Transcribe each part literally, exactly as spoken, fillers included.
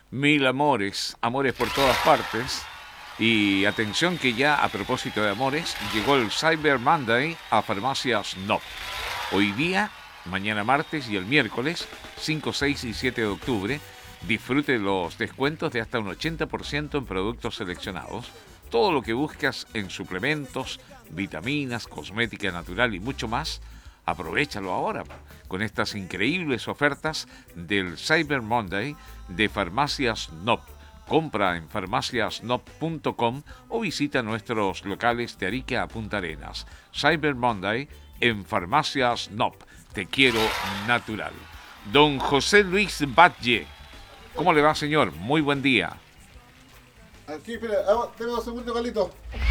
Mil amores, amores por todas partes. Y atención que ya a propósito de amores, llegó el Cyber Monday a Farmacias N O P. Hoy día, mañana martes y el miércoles, cinco, seis y siete de octubre, disfrute los descuentos de hasta un ochenta por ciento en productos seleccionados. Todo lo que buscas en suplementos, vitaminas, cosmética natural y mucho más, aprovéchalo ahora con estas increíbles ofertas del Cyber Monday de Farmacias N O P. Compra en farmacias n o p punto com o visita nuestros locales de Arica a Punta Arenas. Cyber Monday en Farmacias N O P. Te quiero natural. Don José Luis Batlle. ¿Cómo le va, señor? Muy buen día. Aquí, espera, tengo dos segundos, Carlito.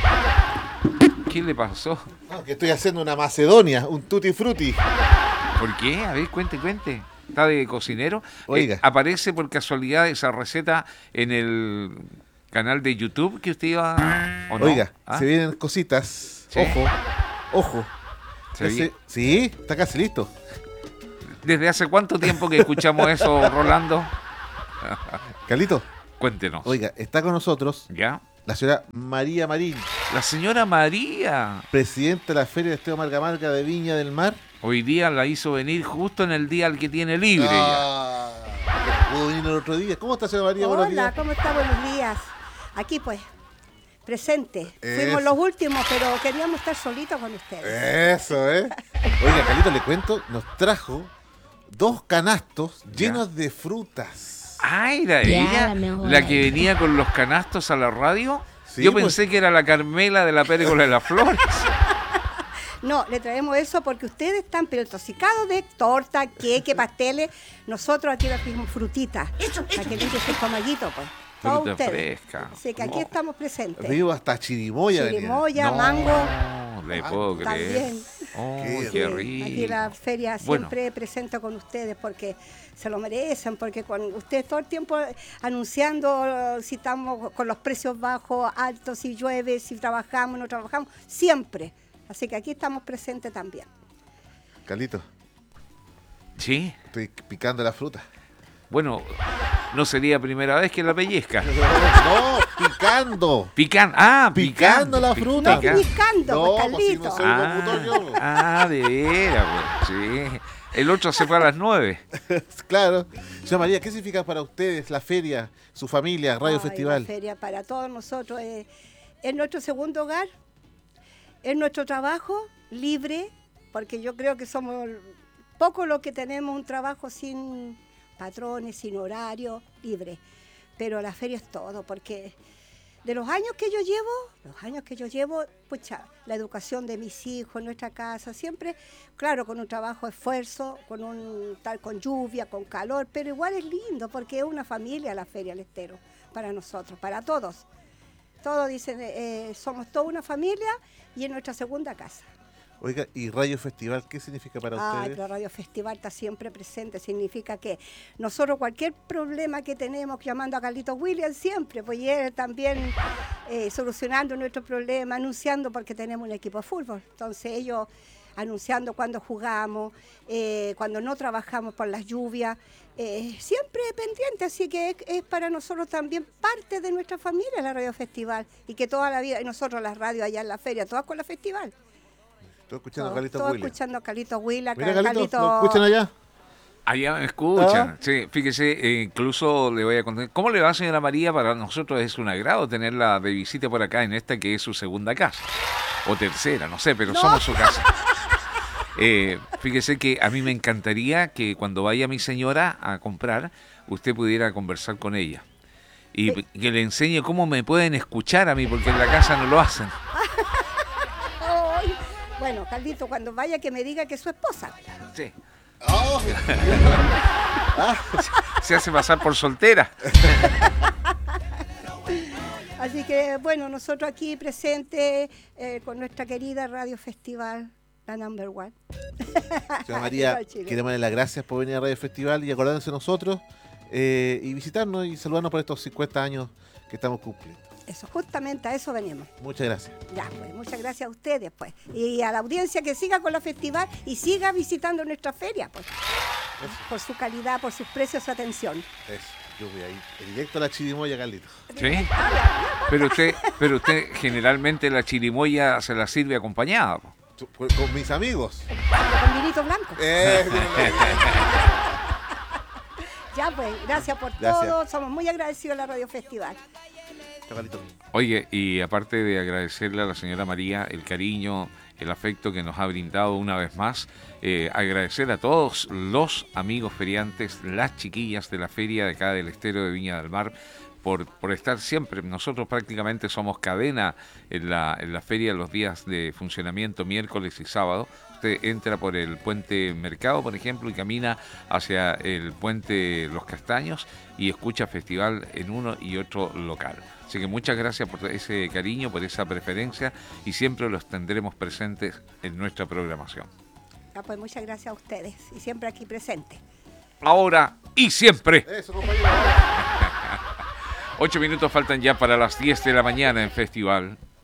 ¿Qué le pasó? No, que estoy haciendo una macedonia, un tutti frutti. ¿Por qué? A ver, cuente, cuente. ¿Está de cocinero? Oiga. Eh, ¿Aparece por casualidad esa receta en el canal de YouTube que usted iba o no? Oiga, ¿Ah? se vienen cositas. ¿Sí? Ojo, ojo. ¿Se Ese- vi- sí, está casi listo. ¿Desde hace cuánto tiempo que escuchamos eso, Rolando? Carlito, Cuéntenos. oiga, está con nosotros ¿Ya? la señora María Marín, La señora María presidenta de la Feria de Esteo Marga Marga de Viña del Mar. hoy día la hizo venir justo en el día al que tiene libre ya. Ah, pudo venir el otro día. ¿Cómo está, señora María? Buenos Hola, días. ¿cómo está? Buenos días. Aquí pues, presente. Fuimos Eso. los últimos, pero queríamos estar solitos con ustedes. Eso, ¿eh? Oiga, Carlito, le cuento, nos trajo dos canastos llenos de frutas. Ah, era Ya, ella la mejor. la que venía con los canastos a la radio. Sí, Yo pues. pensé que era la Carmela de la Pérgola de las Flores. No, le traemos eso porque ustedes están pero intoxicados de torta, queque, pasteles. Nosotros aquí le pedimos frutitas. Para que limpie su estomallito, pues. Todos Fruta ustedes. fresca. Así que aquí No. estamos presentes. Río hasta chirimoya venía. Chirimoya, No, mango. le puedo creer. También. Oh, Qué qué Sí, rico. aquí la feria Bueno. siempre presente con ustedes porque se lo merecen, porque con ustedes todo el tiempo anunciando si estamos con los precios bajos, altos, si llueve, si trabajamos, no trabajamos, siempre. Así que aquí estamos presentes también. Carlito, Sí. estoy picando la fruta. Bueno, no sería primera vez que la pellizca. No, picando. Pican, ah, Picando la fruta. No, picando, No, pues, pues, si no Carlito. soy locutor yo. Ah, ah, de veras, pues, sí. El otro se fue a las nueve. Claro. Señora María, ¿qué significa para ustedes la feria, su familia, Radio Ay, Festival? La feria para todos nosotros es, es nuestro segundo hogar, es nuestro trabajo libre, porque yo creo que somos pocos los que tenemos un trabajo sin patrones, sin horario, libre. Pero la feria es todo, porque de los años que yo llevo, los años que yo llevo, pucha, la educación de mis hijos, nuestra casa, siempre, claro, con un trabajo, esfuerzo, con un tal con lluvia, con calor, pero igual es lindo, porque es una familia la Feria del Estero, para nosotros, para todos. Todos dicen, eh, somos toda una familia y es nuestra segunda casa. Oiga, ¿y Radio Festival qué significa para Ah, ustedes? la Radio Festival está siempre presente, significa que nosotros cualquier problema que tenemos, llamando a Carlitos Williams siempre, pues y él también eh, solucionando nuestro problema, anunciando porque tenemos un equipo de fútbol. Entonces ellos anunciando cuando jugamos, eh, cuando no trabajamos por las lluvias, eh, siempre pendiente, así que es, es para nosotros también parte de nuestra familia la Radio Festival y que toda la vida, y nosotros las radios allá en la feria, todas con la festival. Estoy escuchando a Todos, Carlitos todos Williams. escuchando a Carlitos Williams, Mira, a Carlitos, ¿lo escuchan allá? Allá me escuchan. Ah. Sí, fíjese, eh, incluso le voy a contar. ¿Cómo le va, señora María? Para nosotros es un agrado tenerla de visita por acá en esta que es su segunda casa. O tercera, no sé, pero No. somos su casa. Eh, fíjese que a mí me encantaría que cuando vaya mi señora a comprar, usted pudiera conversar con ella. Y Sí. que le enseñe cómo me pueden escuchar a mí, porque en la casa no lo hacen. Ay, bueno, Carlito, cuando vaya que me diga que es su esposa. Sí. Oh, Se hace pasar por soltera. Así que, bueno, nosotros aquí presentes eh, con nuestra querida Radio Festival, la number one. señora María, Chile. queremos darle las gracias por venir a Radio Festival y acordarse de nosotros eh, y visitarnos y saludarnos por estos cincuenta años que estamos cumpliendo. Eso, justamente a eso venimos. Muchas gracias. Ya, pues, muchas gracias a ustedes, pues. Y a la audiencia que siga con la festival y siga visitando nuestra feria, pues. Por su calidad, por sus precios, su atención. Eso. Yo voy a ir directo a la chirimoya, Carlito. ¿Sí? Pero usted, pero usted generalmente la chirimoya se la sirve acompañada. po. Con, con mis amigos. Con vinito blanco. Eh, Ya pues, gracias por Gracias. todo. Somos muy agradecidos a la Radio Festival. chao, Carlito. Oye, y aparte de agradecerle a la señora María el cariño, el afecto que nos ha brindado una vez más, eh, agradecer a todos los amigos feriantes, las chiquillas de la feria de acá del Estero de Viña del Mar, por, por estar siempre. Nosotros prácticamente somos cadena en la, en la feria los días de funcionamiento, miércoles y sábado. Usted entra por el puente Mercado, por ejemplo, y camina hacia el puente Los Castaños y escucha festival en uno y otro local. Así que muchas gracias por ese cariño, por esa preferencia, y siempre los tendremos presentes en nuestra programación. Ya pues, muchas gracias a ustedes y siempre aquí presentes. Ahora y siempre. Eso, compañero. Ocho minutos faltan ya para las diez de la mañana en Festival.